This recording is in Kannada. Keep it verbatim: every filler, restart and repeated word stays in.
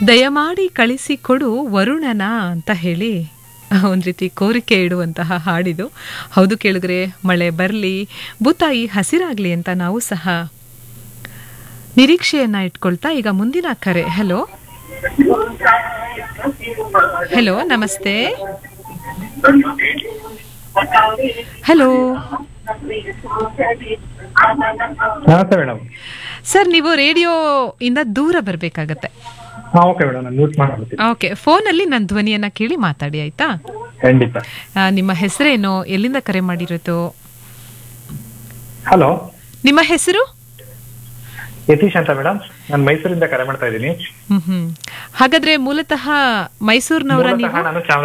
ದಯಮಾಡಿ ಕಳಿಸಿಕೊಡು ವರುಣನ ಅಂತ ಹೇಳಿ ಒಂದು ರೀತಿ ಕೋರಿಕೆ ಇಡುವಂತಹ ಹಾಡಿದು. ಹೌದು ಕೇಳಿದ್ರೆ ಮಳೆ ಬರಲಿ, ಭೂತಾಯಿ ಹಸಿರಾಗ್ಲಿ ಅಂತ ನಾವು ಸಹ ನಿರೀಕ್ಷೆಯನ್ನ ಇಟ್ಕೊಳ್ತಾ ಈಗ ಮುಂದಿನ ಕರೆ. ಹಲೋ ಹಲೋ ನಮಸ್ತೆ. ಹಲೋ ನಮಸ್ತೆ ಮೇಡಮ್. ಸರ್, ನೀವು ರೇಡಿಯೋ ಇಂದ ದೂರ ಬರ್ಬೇಕಾಗತ್ತೆ. ಹಾ ಓಕೆ ಮೇಡಮ್, ನಾನು ಮ್ಯೂಟ್ ಮಾಡ್ಬಿಡ್ತೀನಿ. ಓಕೆ, ಫೋನಲ್ಲಿ ನನ್ನ ಧ್ವನಿಯನ್ನ ಕೇಳಿ ಮಾತಾಡಿ ಆಯ್ತಾ? ಖಂಡಿತ. ಆ, ನಿಮ್ಮ ಹೆಸರೇನು, ಎಲ್ಲಿಂದ ಕರೆ ಮಾಡಿರೋದು? ಹಲೋ, ನಿಮ್ಮ ಹೆಸರು? ಯತೀಶ್ ಅಂತ ಮೇಡಮ್, ನಾನು ಮೈಸೂರಿಂದ ಕರೆ ಮಾಡ್ತಾ ಇದ್ದೀನಿ. ಹ್ಮ್ ಹ್ಮ್ ಹಾಗಾದ್ರೆ ಮೂಲತಃ ಮೈಸೂರಿನವರ ನೀವು? ನಾನು